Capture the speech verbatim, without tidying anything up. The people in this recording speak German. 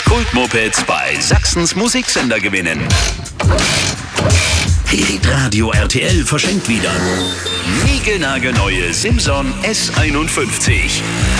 Kultmoped bei Sachsens Musiksender gewinnen. Hitradio R T L verschenkt wieder niegelnagelneue Simson S einundfünfzig.